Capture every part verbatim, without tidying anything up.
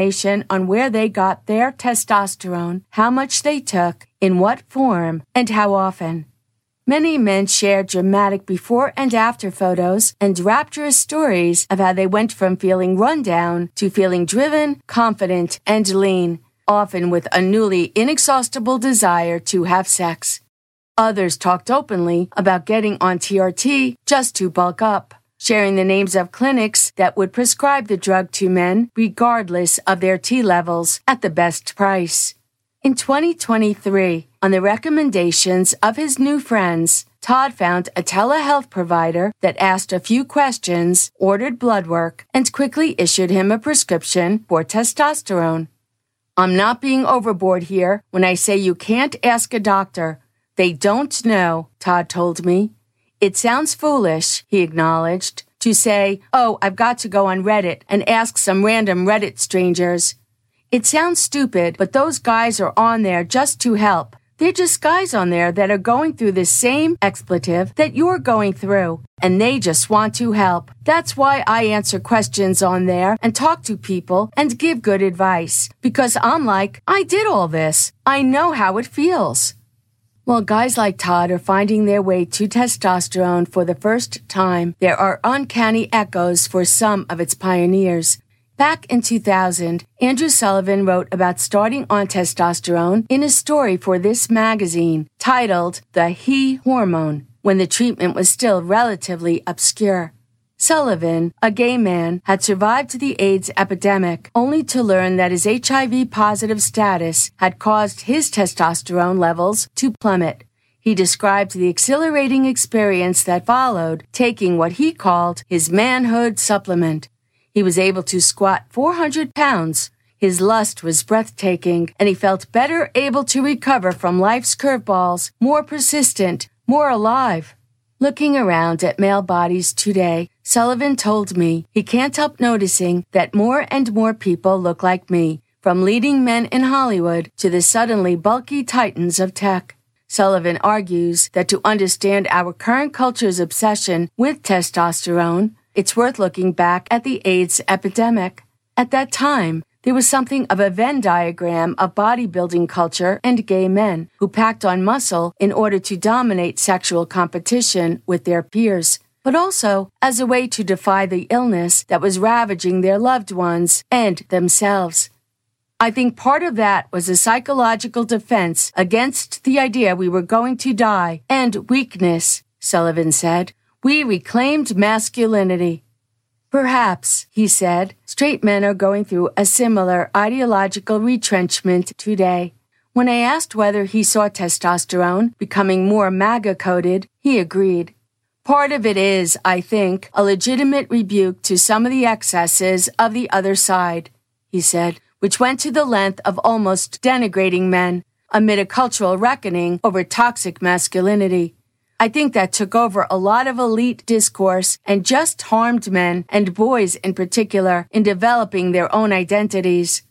information on where they got their testosterone, how much they took, in what form, and how often. Many men shared dramatic before and after photos and rapturous stories of how they went from feeling run down to feeling driven, confident, and lean, often with a newly inexhaustible desire to have sex. Others talked openly about getting on T R T just to bulk up, sharing the names of clinics that would prescribe the drug to men regardless of their T levels at the best price. In twenty twenty-three, on the recommendations of his new friends, Todd found a telehealth provider that asked a few questions, ordered blood work, and quickly issued him a prescription for testosterone. I'm not being overboard here when I say you can't ask a doctor. They don't know, Todd told me. It sounds foolish, he acknowledged, to say, oh, I've got to go on Reddit and ask some random Reddit strangers. It sounds stupid, but those guys are on there just to help. They're just guys on there that are going through the same expletive that you're going through, and they just want to help. That's why I answer questions on there and talk to people and give good advice, because I'm like, I did all this. I know how it feels. While guys like Todd are finding their way to testosterone for the first time, there are uncanny echoes for some of its pioneers. Back in two thousand, Andrew Sullivan wrote about starting on testosterone in a story for this magazine titled The He Hormone, when the treatment was still relatively obscure. Sullivan, a gay man, had survived the AIDS epidemic only to learn that his H I V-positive status had caused his testosterone levels to plummet. He described the exhilarating experience that followed taking what he called his manhood supplement. He was able to squat four hundred pounds. His lust was breathtaking, and he felt better able to recover from life's curveballs, more persistent, more alive. Looking around at male bodies today, Sullivan told me he can't help noticing that more and more people look like me, from leading men in Hollywood to the suddenly bulky titans of tech. Sullivan argues that to understand our current culture's obsession with testosterone, it's worth looking back at the AIDS epidemic. At that time, there was something of a Venn diagram of bodybuilding culture and gay men who packed on muscle in order to dominate sexual competition with their peers, but also as a way to defy the illness that was ravaging their loved ones and themselves. I think part of that was a psychological defense against the idea we were going to die and weakness, Sullivan said. We reclaimed masculinity. Perhaps, he said, straight men are going through a similar ideological retrenchment today. When I asked whether he saw testosterone becoming more MAGA-coded, he agreed. Part of it is, I think, a legitimate rebuke to some of the excesses of the other side, he said, which went to the length of almost denigrating men amid a cultural reckoning over toxic masculinity. I think that took over a lot of elite discourse and just harmed men, and boys in particular, in developing their own identities.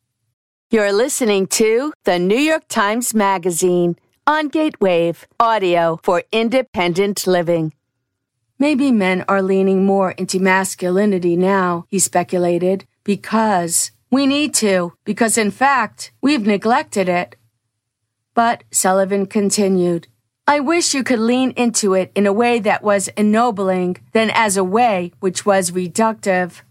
You're listening to the New York Times Magazine on Gatewave, audio for independent living. Maybe men are leaning more into masculinity now, he speculated, because we need to, because in fact, we've neglected it. But, Sullivan continued, I wish you could lean into it in a way that was ennobling than as a way which was reductive.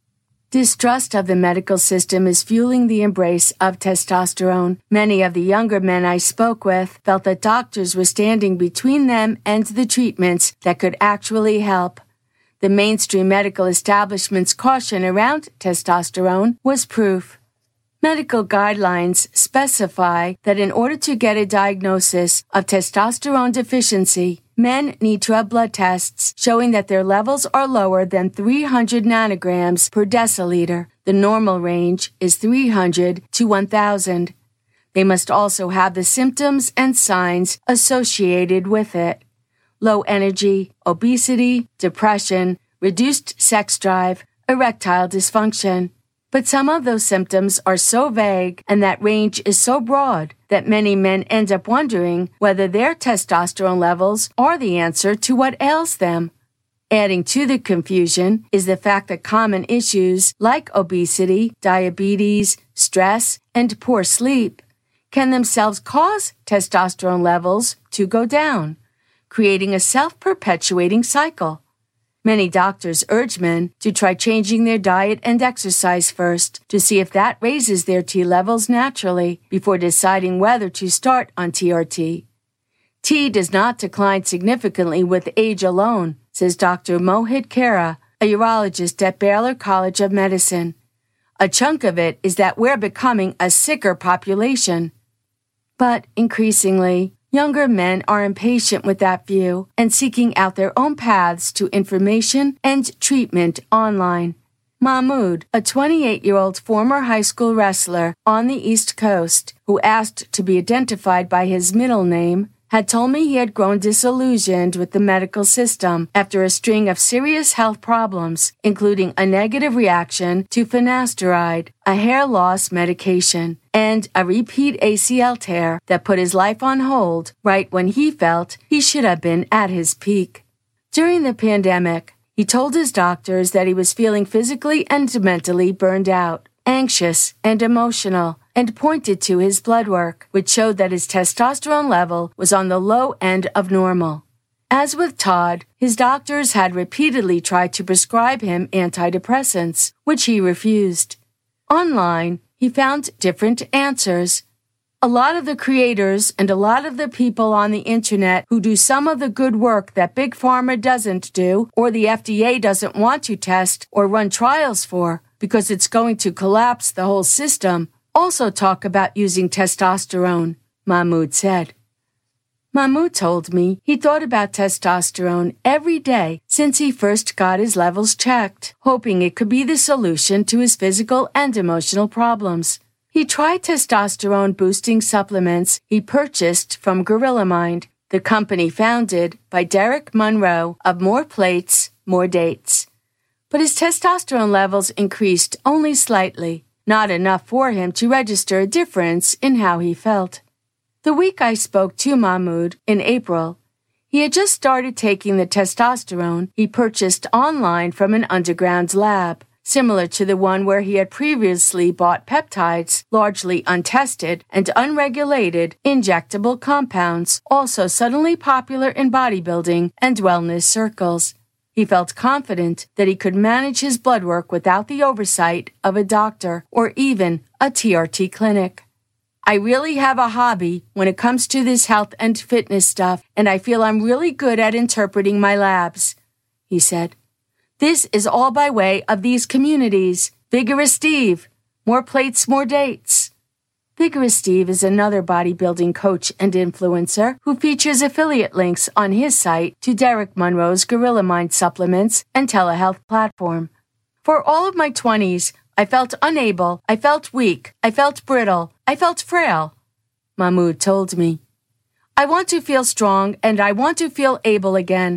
Distrust of the medical system is fueling the embrace of testosterone. Many of the younger men I spoke with felt that doctors were standing between them and the treatments that could actually help. The mainstream medical establishment's caution around testosterone was proof. Medical guidelines specify that in order to get a diagnosis of testosterone deficiency, men need to have blood tests showing that their levels are lower than three hundred nanograms per deciliter. The normal range is three hundred to one thousand. They must also have the symptoms and signs associated with it: low energy, obesity, depression, reduced sex drive, erectile dysfunction. But some of those symptoms are so vague and that range is so broad that many men end up wondering whether their testosterone levels are the answer to what ails them. Adding to the confusion is the fact that common issues like obesity, diabetes, stress, and poor sleep can themselves cause testosterone levels to go down, creating a self-perpetuating cycle. Many doctors urge men to try changing their diet and exercise first to see if that raises their T levels naturally before deciding whether to start on T R T. T does not decline significantly with age alone, says Doctor Mohit Khera, a urologist at Baylor College of Medicine. A chunk of it is that we're becoming a sicker population. But increasingly, younger men are impatient with that view and seeking out their own paths to information and treatment online. Mahmoud, a twenty-eight-year-old former high school wrestler on the East Coast who asked to be identified by his middle name, had told me he had grown disillusioned with the medical system after a string of serious health problems, including a negative reaction to finasteride, a hair loss medication, and a repeat A C L tear that put his life on hold right when he felt he should have been at his peak. During the pandemic, he told his doctors that he was feeling physically and mentally burned out, anxious, and emotional, and pointed to his blood work, which showed that his testosterone level was on the low end of normal. As with Todd, his doctors had repeatedly tried to prescribe him antidepressants, which he refused. Online, he found different answers. A lot of the creators and a lot of the people on the internet who do some of the good work that Big Pharma doesn't do or the F D A doesn't want to test or run trials for because it's going to collapse the whole system also talk about using testosterone, Mahmoud said. Mahmoud told me he thought about testosterone every day since he first got his levels checked, hoping it could be the solution to his physical and emotional problems. He tried testosterone-boosting supplements he purchased from Gorilla Mind, the company founded by Derek Monroe of More Plates, More Dates. But his testosterone levels increased only slightly, not enough for him to register a difference in how he felt. The week I spoke to Mahmoud, in April, he had just started taking the testosterone he purchased online from an underground lab, similar to the one where he had previously bought peptides, largely untested and unregulated injectable compounds, also suddenly popular in bodybuilding and wellness circles. He felt confident that he could manage his blood work without the oversight of a doctor or even a T R T clinic. I really have a hobby when it comes to this health and fitness stuff, and I feel I'm really good at interpreting my labs, he said. This is all by way of these communities. Vigorous Steve. More plates, more dates. Vigorous Steve is another bodybuilding coach and influencer who features affiliate links on his site to Derek Monroe's Gorilla Mind supplements and telehealth platform. For all of my twenties, I felt unable, I felt weak, I felt brittle, I felt frail, Mahmoud told me. I want to feel strong and I want to feel able again.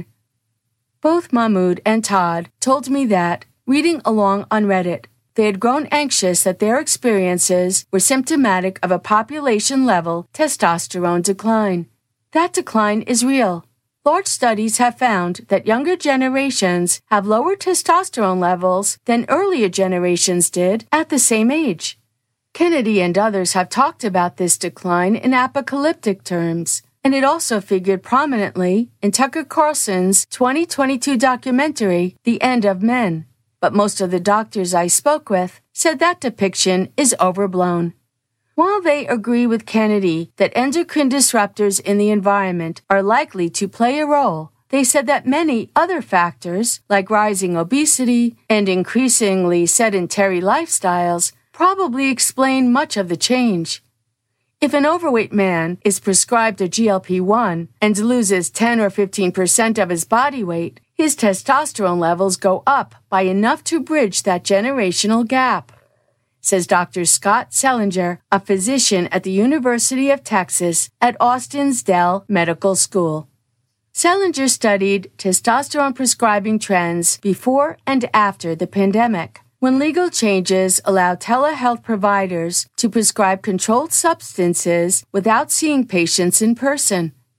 Both Mahmoud and Todd told me that, reading along on Reddit, they had grown anxious that their experiences were symptomatic of a population-level testosterone decline. That decline is real. Large studies have found that younger generations have lower testosterone levels than earlier generations did at the same age. Kennedy and others have talked about this decline in apocalyptic terms, and it also figured prominently in Tucker Carlson's twenty twenty-two documentary, The End of Men. But most of the doctors I spoke with said that depiction is overblown. While they agree with Kennedy that endocrine disruptors in the environment are likely to play a role, they said that many other factors, like rising obesity and increasingly sedentary lifestyles, probably explain much of the change. If an overweight man is prescribed a G L P one and loses ten or fifteen percent of his body weight, his testosterone levels go up by enough to bridge that generational gap, says Doctor Scott Sellinger, a physician at the University of Texas at Austin's Dell Medical School. Sellinger studied testosterone prescribing trends before and after the pandemic, when legal changes allowed telehealth providers to prescribe controlled substances without seeing patients in person.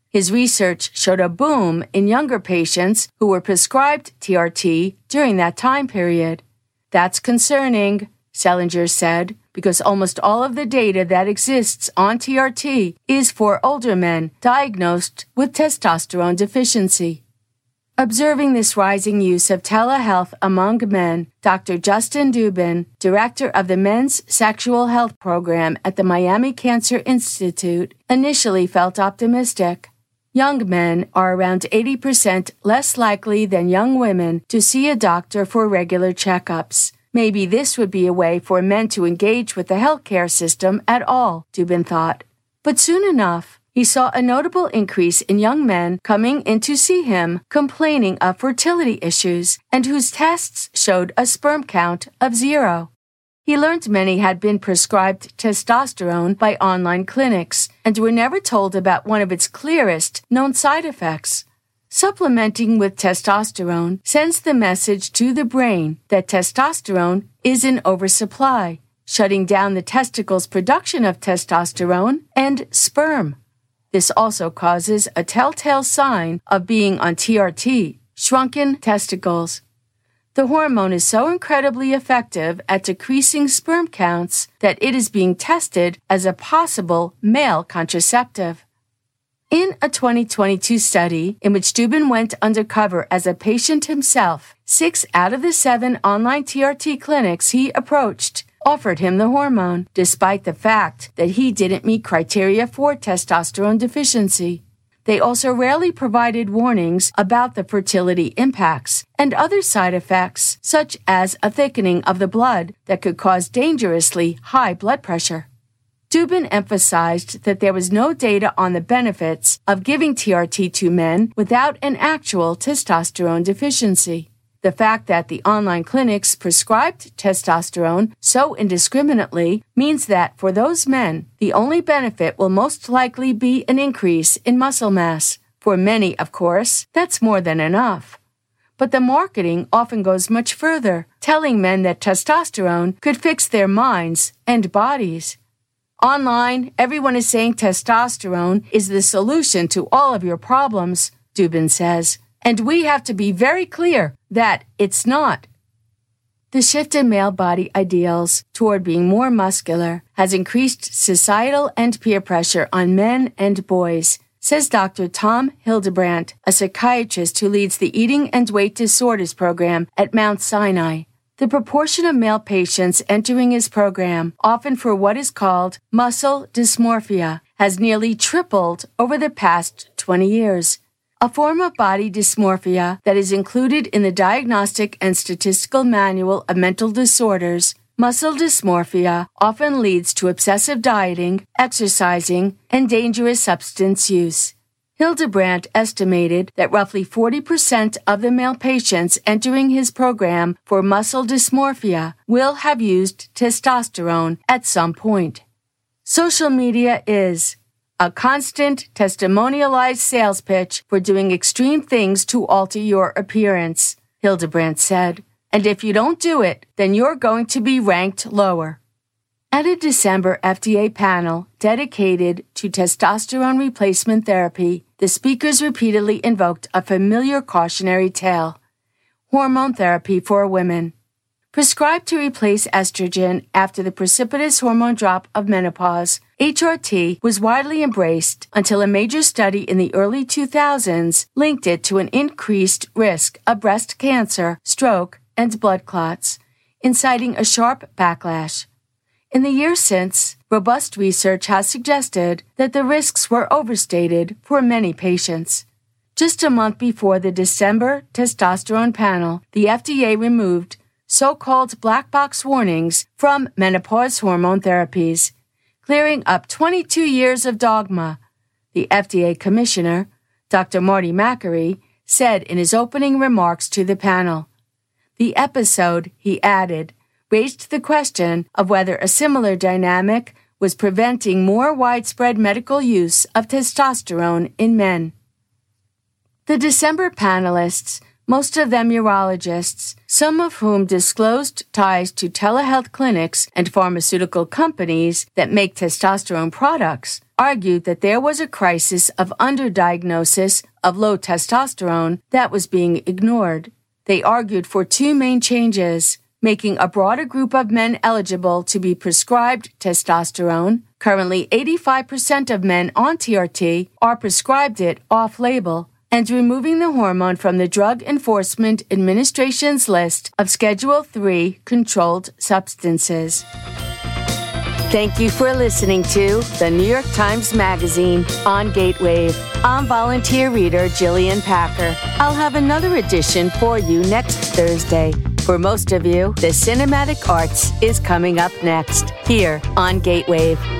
His research showed a boom in younger patients who were prescribed T R T during that time period. That's concerning, Selinger said, because almost all of the data that exists on T R T is for older men diagnosed with testosterone deficiency. Observing this rising use of telehealth among men, Doctor Justin Dubin, director of the Men's Sexual Health Program at the Miami Cancer Institute, initially felt optimistic. Young men are around eighty percent less likely than young women to see a doctor for regular checkups. Maybe this would be a way for men to engage with the healthcare system at all, Dubin thought. But soon enough, he saw a notable increase in young men coming in to see him complaining of fertility issues and whose tests showed a sperm count of zero. He learned many had been prescribed testosterone by online clinics and were never told about one of its clearest known side effects. Supplementing with testosterone sends the message to the brain that testosterone is in oversupply, shutting down the testicles' production of testosterone and sperm. This also causes a telltale sign of being on T R T, shrunken testicles. The hormone is so incredibly effective at decreasing sperm counts that it is being tested as a possible male contraceptive. In a twenty twenty-two study in which Dubin went undercover as a patient himself, six out of the seven online T R T clinics he approached offered him the hormone, despite the fact that he didn't meet criteria for testosterone deficiency. They also rarely provided warnings about the fertility impacts and other side effects, such as a thickening of the blood that could cause dangerously high blood pressure. Dubin emphasized that there was no data on the benefits of giving T R T to men without an actual testosterone deficiency. The fact that the online clinics prescribed testosterone so indiscriminately means that for those men, the only benefit will most likely be an increase in muscle mass. For many, of course, that's more than enough. But the marketing often goes much further, telling men that testosterone could fix their minds and bodies. Online, everyone is saying testosterone is the solution to all of your problems, Dubin says. And we have to be very clear that it's not. The shift in male body ideals toward being more muscular has increased societal and peer pressure on men and boys, says Doctor Tom Hildebrandt, a psychiatrist who leads the Eating and Weight Disorders program at Mount Sinai. The proportion of male patients entering his program, often for what is called muscle dysmorphia, has nearly tripled over the past twenty years. A form of body dysmorphia that is included in the Diagnostic and Statistical Manual of Mental Disorders, muscle dysmorphia often leads to obsessive dieting, exercising, and dangerous substance use. Hildebrandt estimated that roughly forty percent of the male patients entering his program for muscle dysmorphia will have used testosterone at some point. Social media is a constant testimonialized sales pitch for doing extreme things to alter your appearance, Hildebrandt said. And if you don't do it, then you're going to be ranked lower. At a December F D A panel dedicated to testosterone replacement therapy, the speakers repeatedly invoked a familiar cautionary tale: hormone therapy for women. Prescribed to replace estrogen after the precipitous hormone drop of menopause, H R T was widely embraced until a major study in the early two thousands linked it to an increased risk of breast cancer, stroke, and blood clots, inciting a sharp backlash. In the years since, robust research has suggested that the risks were overstated for many patients. Just a month before the December testosterone panel, the F D A removed so-called black box warnings from menopause hormone therapies, clearing up twenty-two years of dogma, the F D A commissioner, Doctor Marty Makary, said in his opening remarks to the panel. The episode, he added, raised the question of whether a similar dynamic was preventing more widespread medical use of testosterone in men. The December panelists most of them urologists, some of whom disclosed ties to telehealth clinics and pharmaceutical companies that make testosterone products, argued that there was a crisis of underdiagnosis of low testosterone that was being ignored. They argued for two main changes: making a broader group of men eligible to be prescribed testosterone. Currently, eighty-five percent of men on T R T are prescribed it off-label, and removing the hormone from the Drug Enforcement Administration's list of Schedule three controlled substances. Thank you for listening to the New York Times Magazine on Gatewave. I'm volunteer reader Jillian Packer. I'll have another edition for you next Thursday. For most of you, the cinematic arts is coming up next, here on Gatewave.